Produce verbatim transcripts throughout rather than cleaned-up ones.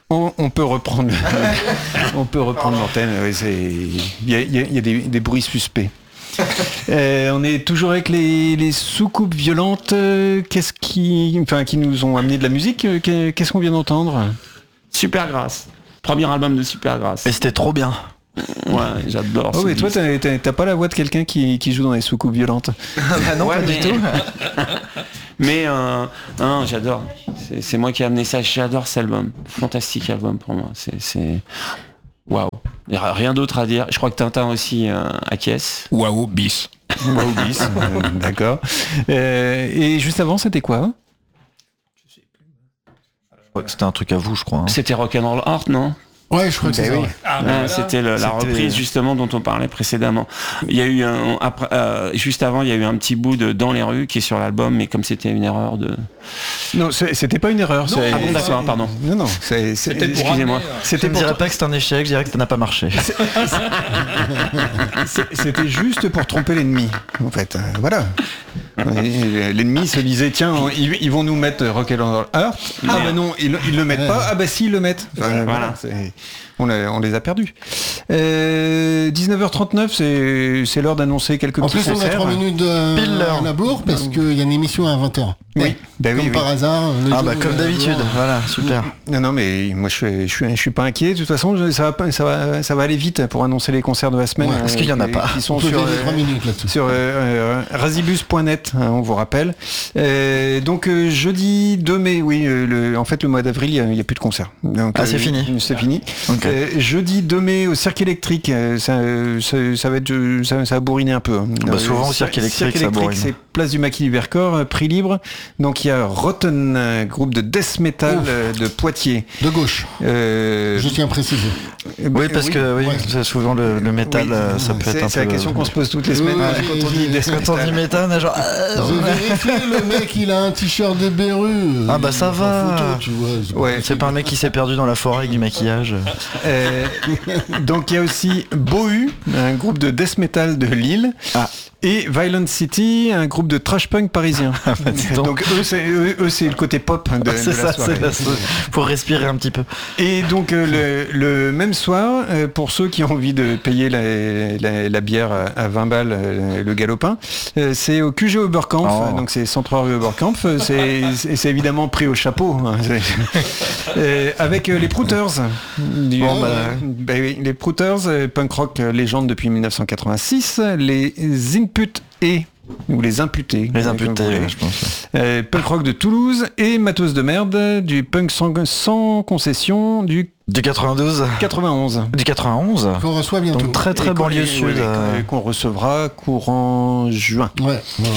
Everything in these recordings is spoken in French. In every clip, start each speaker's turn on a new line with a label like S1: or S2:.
S1: On, on peut reprendre, on peut reprendre l'antenne. Oui, c'est, il y a, il y a, il y a des, des bruits suspects. Euh, on est toujours avec les, les soucoupes violentes. Qu'est-ce qui, enfin, qui nous ont amené de la musique. Qu'est-ce qu'on vient d'entendre?
S2: Supergrass. Premier album de Supergrass.
S3: Et c'était trop bien.
S2: Ouais, j'adore.
S1: Oh, mais toi, t'as, t'as, t'as pas la voix de quelqu'un qui, qui joue dans les soucoupes violentes.
S3: Bah non,
S2: ouais,
S3: pas
S2: mais...
S3: du tout.
S2: mais euh, non, j'adore. C'est, c'est moi qui ai amené ça. J'adore cet album. Fantastique album pour moi. C'est, c'est... waouh. Il n'y a rien d'autre à dire. Je crois que Tintin aussi euh, acquiesce.
S4: Waouh, bis.
S1: Waouh, bis. euh, d'accord. Euh, et juste avant, c'était quoi?
S3: Ouais, c'était un truc à vous, je crois. Hein.
S2: C'était Rock'n'Roll Heart, non?
S5: Ouais, je crois que
S1: Ben
S5: c'est
S1: oui.
S5: ça. Ouais.
S4: Ah,
S2: Ouais,
S4: voilà.
S2: c'était le, la
S1: C'était-
S2: reprise justement dont on parlait précédemment. Il y a eu un, après, euh, juste avant, il y a eu un petit bout de Dans les rues qui est sur l'album, mais comme c'était une erreur de.
S1: Non, c'est- c'était pas une erreur.
S5: Non,
S1: c'est-
S2: Ah bon, d'accord, pardon.
S1: Non, non. C'est, c'est-
S4: C'était pour
S2: excusez-moi.
S4: amener, euh,
S3: Je
S1: C'était
S3: ne
S1: pour
S3: dirais pas que c'est un échec, je dirais que ça n'a pas marché.
S1: C'est- C'était juste pour tromper l'ennemi, en fait. Euh, Voilà. Et l'ennemi se disait, tiens, ils, ils vont nous mettre Rock'n'Roll Heart. Ah bah non, ils, ils le mettent pas. Ah bah si, ils le mettent. Voilà.
S2: Voilà.
S1: c'est- On, a- on les a perdus. Euh, dix-neuf heures trente-neuf, c'est, c'est l'heure d'annoncer quelques
S5: En
S1: petits
S5: plus, on a
S1: concerts.
S5: trois minutes de
S3: Pile l'heure.
S5: à la bourre parce qu'il y a une émission à vingt heures.
S1: Oui, bah oui,
S5: Comme
S1: oui.
S5: par hasard. le
S3: Ah
S5: jour
S3: bah
S5: où
S3: comme
S5: il y a la
S3: d'habitude,
S5: bourre.
S3: voilà, super.
S1: Non, non, mais moi je suis, je suis, je suis pas inquiet. De toute façon, je- ça va, pas- ça va, ça va aller vite pour annoncer les concerts de la semaine.
S5: Ouais,
S3: parce qu'il y en a
S1: qui-
S3: pas.
S1: Qui sont
S5: On peut
S1: sur,
S5: gagner
S1: euh,
S5: trois minutes là-dessus.
S1: sur euh, euh, razibus point net, hein, on vous rappelle. Euh, donc euh, jeudi deux mai, oui, euh, le, en fait le mois d'avril, il n'y a, a plus de concert. Donc,
S3: Ah, c'est fini.
S1: C'est fini.
S3: Ok.
S1: Euh, jeudi deux mai au Cirque électrique, euh, ça, euh, ça, ça va être, euh, ça, ça va bourriner un peu. hein.
S3: Bah, souvent, au
S1: Euh,
S3: Cirque électrique,
S1: Cirque
S3: ça
S1: électrique,
S3: bourrine.
S1: c'est place du Maquis Vercors, euh, prix libre. Donc il y a Rotten, un groupe de death metal
S5: Ouf.
S1: euh, de Poitiers.
S5: De gauche,
S1: Euh,
S5: je tiens à préciser.
S3: Oui, parce que oui,
S5: Ouais.
S3: c'est souvent le, le métal,
S1: oui,
S3: euh, ça peut
S1: c'est,
S3: être un
S1: c'est
S3: peu...
S1: la question qu'on se pose toutes les semaines
S5: Oui,
S1: hein,
S5: oui,
S1: quand on
S5: oui,
S1: dit
S5: oui.
S1: death
S3: Quand on
S1: metal.
S3: dit métal, on est genre... euh,
S5: J'ai vérifié, le mec il a un t-shirt de Beru.
S3: Ah bah ça
S5: En
S3: va.
S5: photo, tu vois.
S1: Ouais.
S3: C'est pas un mec qui s'est perdu dans la forêt avec du maquillage.
S1: Euh, donc il y a aussi Bohu, un groupe de death metal de Lille,
S3: Ah.
S1: et Violent City, un groupe de trash punk parisien.
S3: dis donc.
S1: donc eux c'est, eux, eux, c'est le côté pop de,
S3: C'est
S1: de la
S3: ça,
S1: soirée.
S3: c'est la so- pour respirer un petit peu.
S1: Et donc euh, le, le même soir, euh, pour ceux qui ont envie de payer la, la, la bière à, à vingt balles, euh, le galopin, euh, c'est au Q G Oberkampf,
S3: Oh.
S1: donc c'est cent trois rue Oberkampf, c'est, c'est, c'est évidemment pris au chapeau, hein, c'est- Euh, avec euh, les Prouters. Du-
S3: Bon, bah,
S1: bah oui, les Prouters, euh, punk rock euh, légende depuis dix-neuf cent quatre-vingt-six, les Input et ou les imputés.
S3: Les
S1: euh,
S3: imputés,
S1: comme vous voulez.
S3: ouais, je pense.
S1: Euh, punk rock de Toulouse et matos de merde, du punk sans, sans concession du
S3: Du quatre-vingt-douze.
S1: quatre-vingt-onze.
S3: Du quatre-vingt-onze.
S5: Qu'on reçoit bientôt.
S3: Donc très très
S1: Et qu'on-
S3: banlieue
S1: et-
S3: sud.
S1: oui,
S3: euh,
S1: et qu'on recevra courant juin.
S5: Ouais, ouais, ouais.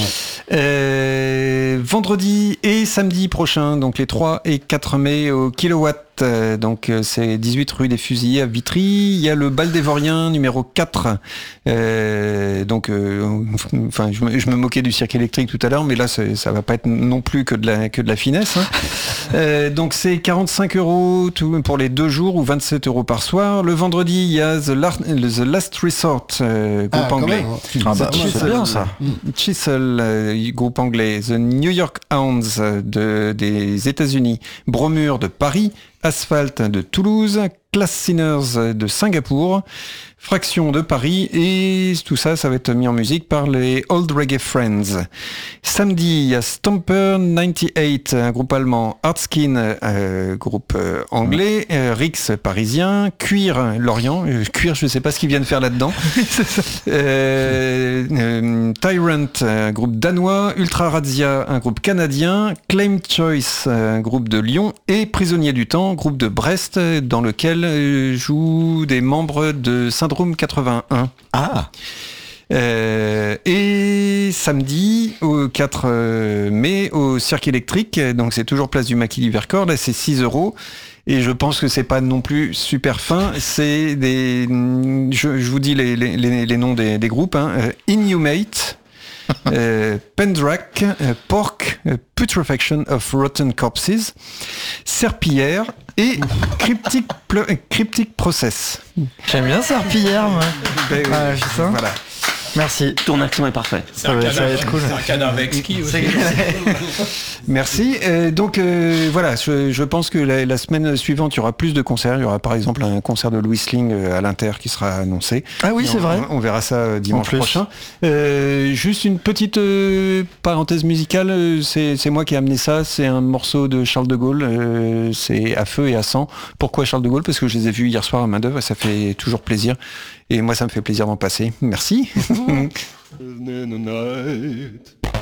S1: Euh, vendredi et samedi prochain, donc les trois et quatre mai au Kilowatt. Euh, donc euh, c'est dix-huit rue des Fusillés à Vitry. Il y a le bal des Vauriens numéro quatre. Euh, donc, euh, enfin, je me, je me moquais du cirque électrique tout à l'heure, mais là c'est- ça va pas être non plus que de la que de la finesse. hein. Euh, donc c'est quarante-cinq euros tout, pour les deux jours ou vingt-sept euros par soir. Le vendredi il y a The, Lar- The Last Resort, euh, groupe
S5: Ah, quand
S1: anglais.
S5: même, hein.
S3: Ah bah,
S5: C'est-
S3: c'est bien ça.
S1: Chisel, euh, groupe anglais, The New York Hounds euh, de, des États-Unis, Bromure de Paris, Asphalt de Toulouse, Class Sinners de Singapour, Fraction de Paris, et tout ça, ça va être mis en musique par les Old Reggae Friends. Samedi, il y a Stomper quatre-vingt-dix-huit, un groupe allemand, Artskin, euh, groupe euh, anglais, euh, Rix parisien, Cuir Lorient, euh, Cuir, je sais pas ce qu'ils viennent faire là-dedans. Euh, euh, Tyrant, un groupe danois, Ultra Razzia, un groupe canadien, Claim Choice, un groupe de Lyon, et Prisonniers du Temps, groupe de Brest, dans lequel euh, jouent des membres de Syndrome quatre-vingt-un.
S3: Ah,
S1: Euh, et samedi, au quatre mai, au Cirque électrique, donc c'est toujours place du Maquis Vercors, là c'est six euros. Et je pense que c'est pas non plus super fin. C'est des, je, je vous dis les, les, les, les noms des, des groupes, hein. Euh, Inhumate, euh, Pendrac, euh, Pork, euh, Putrefaction of Rotten Corpses, Serpillière et Cryptic, Pl- Cryptic Process.
S3: j'aime bien Serpillière, moi.
S1: Ben,
S3: Ah,
S1: oui,
S3: putain.
S1: voilà.
S3: Merci.
S2: Ton accent est parfait.
S4: C'est un,
S3: Ouais, ça va
S4: cadavre,
S3: être cool.
S4: c'est un cadavre exquis aussi.
S1: Merci. Euh, donc euh, voilà, je, je pense que la, la semaine suivante, il y aura plus de concerts. Il y aura par exemple un concert de Louis Sling euh, à l'Inter qui sera annoncé.
S3: Ah oui,
S1: Et
S3: c'est
S1: on,
S3: vrai.
S1: On verra ça euh, dimanche
S3: En plus.
S1: prochain. Euh, juste une petite euh, parenthèse musicale. euh, C'est, c'est moi qui ai amené ça. C'est un morceau de Charles de Gaulle. euh, c'est À feu et à sang. Pourquoi Charles de Gaulle? Parce que je les ai vus hier soir à main d'œuvre et ça fait toujours plaisir. Et moi, ça me fait plaisir d'en passer. Merci.
S6: In the night.